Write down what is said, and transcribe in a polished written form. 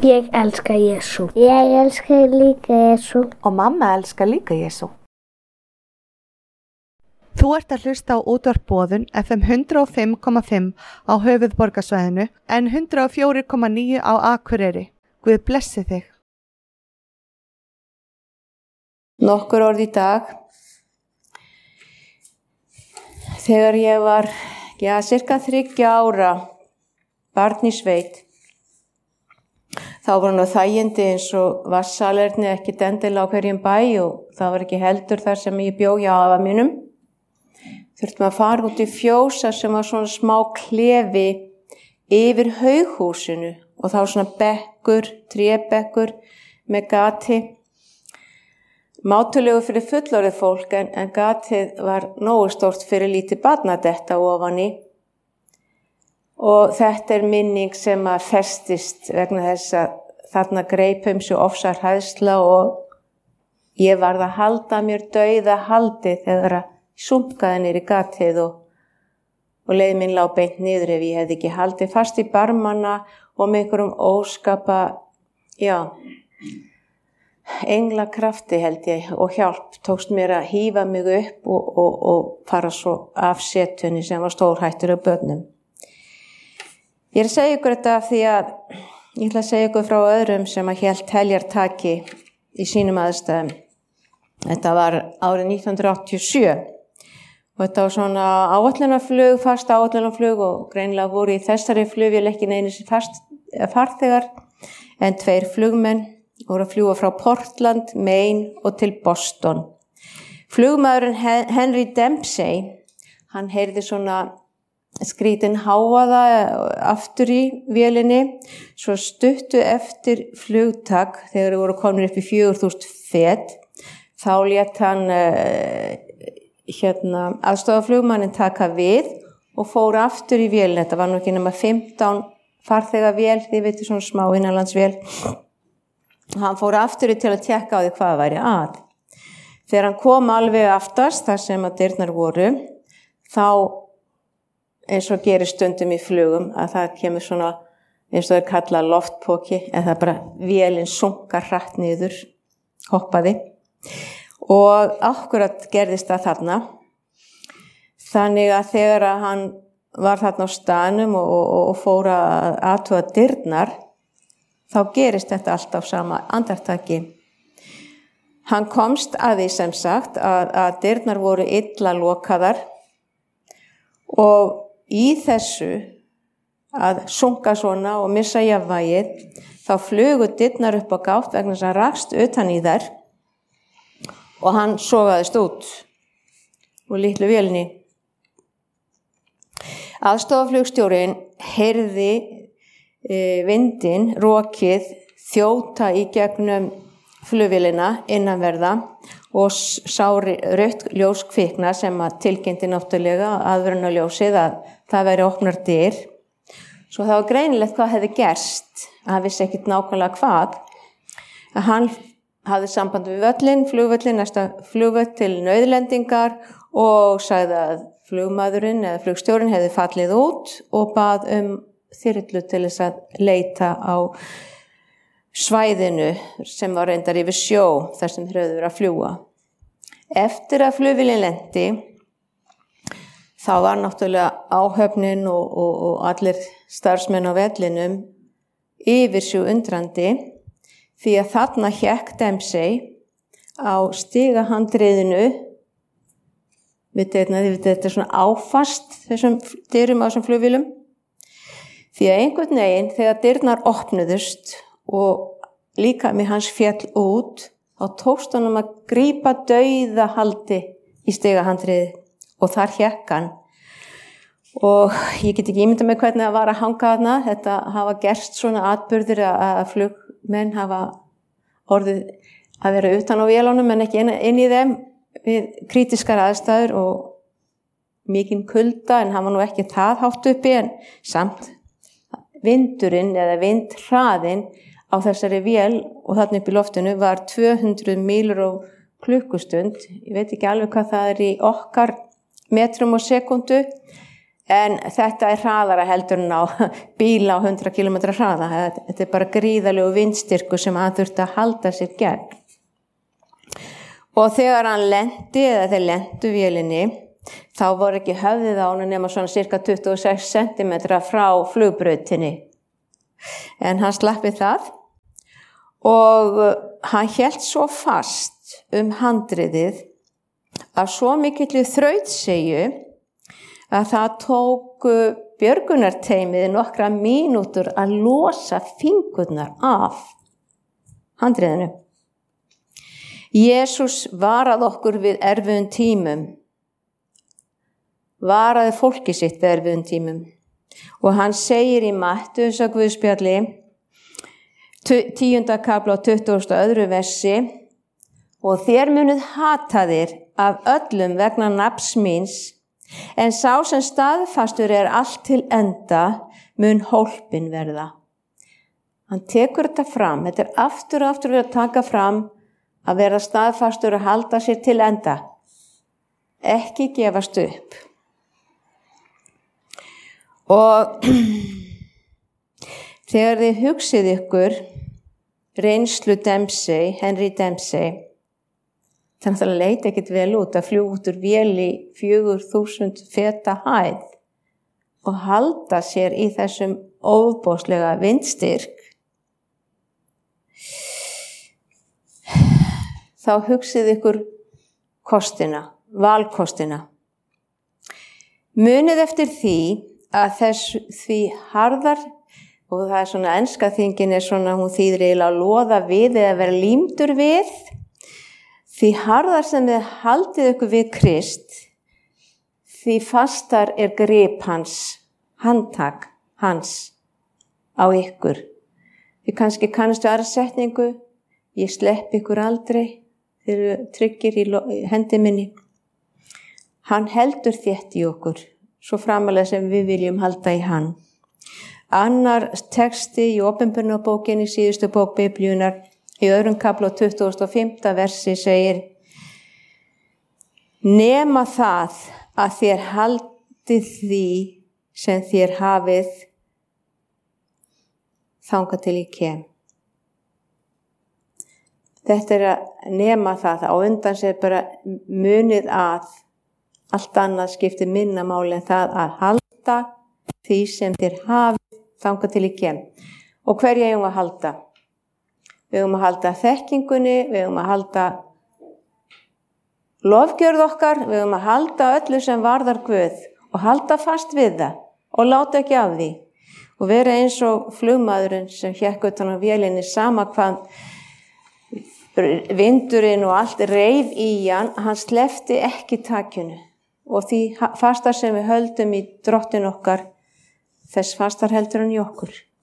Ég elska Jesú. Ég elska líka Jesú. Og mamma elskar líka Jesú. Þú ert að hlusta á útvarp Boðun FM 105,5 á höfuðborgarsvæðinu en 104,9 á Akureyri. Guð blessi þig. Nokkur orð í dag. Þegar ég var, cirka 3 ára, barn í sveit, þá var nú þægindi eins og vassalerni ekkert endilega á hverjum bæ og það var ekki heldur þar sem ég bjó hjá afa mínum. Þurftum að fara út í fjósa sem var svona smá klefi yfir haughúsinu og þá svona bekkur, trébekkur með gati. Mátulegu fyrir fullorðið fólk en gatið var nógu stórt fyrir lítið barnadetta ofan í. Og þetta minning sem að festist vegna þess að þarna greipum svo ofsar hræðsla og ég varð að halda mér dauða haldi þegar að sunkaði niður í gatið og leið minn lá beint niður ef ég hefði ekki haldið fast í barmana og með einhverjum óskapa, englakrafti held ég og hjálp tókst mér að hífa mig upp og fara svo af setunni sem var stórhættur af börnum. Ég að segja ykkur þetta því að ég ætla að segja ykkur frá öðrum sem að hélt heljartaki í sínum aðstæðum. Þetta var árið 1987 og þetta var svona áætlunarflug, fast áætlunarflug og greinilega voru í þessari flugvél ekki neinir farþegar en 2 flugmenn voru að fljúga frá Portland, Maine og til Boston. Flugmaðurinn Henry Dempsey, hann heyrði svona skrítin hávaða aftur í vélinni, svo stuttu eftir flugtak þegar þeir voru komin upp í 4000 fet, þá lét hann aðstofaflugmanninn taka við og fór aftur í vélina. Þetta var nú ekki nema 15 farþega vél, þið veitir svona smá innanlandsvél. Hann fór aftur til að tékka á því hvað væri að. Þegar hann kom alveg aftast, þar sem að dyrnar voru, þá eins og gerir stundum í flugum, að það kemur svona, eins og það kalla loftpoki, en það bara vélinn sunkar hratt niður, hoppaði. Og akkurat gerðist það þarna. Þannig að þegar að hann var þarna á staðnum og fór að athuga dyrnar, þá gerist þetta allt á sama andartaki. Hann komst að því sem sagt að dyrnar voru illa lokaðar og í þessu að sunka svona og missa jafnvægið, þá flugu dyrnar upp á gátt vegna þess að hann rakst utan í þær og hann sogaðist út úr litlu vélinni. Aðstofaflugstjórinn heyrði vindinn, rokið, þjóta í gegnum flugvélina innanverða og sá rautt ljós kvikna sem að tilkynnti náttúrulega aðvörunarljósið að það væri opnar dyr. Svo það var greinilegt hvað hefði gerst, hann vissi ekkert nákvæmlega hvað. Hann hafði samband við flugvöllin, næsta flugvöll til nauðlendingar og sagði að flugmaðurinn eða flugstjórinn hefði fallið út og bað þyrlu til þess að leita á svæðinu sem var reyndar yfir sjó þar sem þeir höfðu verið að fljúga. Eftir að flugvélin lenti, þá var náttúrulega áhöfnin og allir starfsmenn á vellinum yfir sig undrandi því að þarna hékk Dempsey á stigahandriðinu. Þetta er svona áfast þessum dyrum á þessum flugvélum. Því að einhvern veginn þegar dyrnar opnuðust og líkami hans féll út, þá tókst honum að grípa dauða haldi í stigahandriði og þar hékk hann. Og ég get ekki ímyndað með hvernig það var að hanga þarna. Þetta hafa gerst svona atburðir að flugmenn hafa orðið að vera utan á vélunum en ekki inn í þeim við krítiskar aðstæður og mikinn kulda, en hann var nú ekki það hátt uppi, en samt vindurinn eða vindhraðinn á þessari vél og þarna upp í loftinu var 200 mílur á klukkustund. Ég veit ekki alveg hvað það er í okkar metrum á sekundu, En þetta hraðara heldur en á bíla á 100 km hraða. Þetta bara gríðarlegu vindstyrkur sem hann þurfti að halda sér gegn. Og þegar hann lendi, eða þeir lendu vélinni, þá voru ekki höfðið á honum nema svona cirka 26 cm frá flugbrautinni. En hann slapp við það og hann hélt svo fast handriðið af svo mikilli þrautseigju að það tók björgunarteymið nokkra mínútur að losa fingurnar af handriðinu. Jesús varað okkur við erfiðum tímum. Varaði fólki sitt við erfiðum tímum. Og hann segir í Mattheusar Guðspjalli, 10. kafla og 22. versi: og þér munuð hataðir af öllum vegna nafns míns, en sá sem staðfastur allt til enda mun hólpinn verða. Hann tekur þetta fram, þetta aftur og aftur að taka fram að vera staðfastur og halda sér til enda. Ekki gefast upp. Og þegar þið hugsið ykkur reynslu Dempsey, Henry Dempsey, þannig að það leit ekkert vel út að fljúga út úr vél í 4000 feta hæð og halda sér í þessum ofboðslega vindstyrk. Þá hugsið ykkur kostina, valkostina. Munið eftir því að því harðar, og það svona enska þýðingin svona, hún þýðir eiginlega að loða við eða vera límdur við, því harðar sem þið haldið ykkur við Krist, því fastar grip hans, handtak hans á ykkur. Þið kannski kannastu aðra setningu: ég slepp ykkur aldrei, þið eru tryggir í hendi minni. Hann heldur þétt í okkur, svo framalega sem við viljum halda í hann. Annar texti í Opinberunarbókinni, síðustu bók Biblíunnar, í 2. kafla og 25. versi segir: nema það að þér haldið því sem þér hafið þangað til ég kem. Þetta að nema það, á undan sér bara munið að allt annað skiptir minna máli en það að halda því sem þér hafið þangað til ég kem. Og hverja eigum að halda? Við eigum að halda þekkingunni, við eigum að halda lofgjörð okkar, við eigum að halda öllu sem varðar Guð og halda fast við það og láta ekki af því. Og vera eins og flugmaðurinn sem hékk utan á vélinni, sama hvað vindurinn og allt reif í hann sleppti ekki takinu. Og því fastar sem við höldum í Drottin okkar, þess fastar heldur hann í okkur.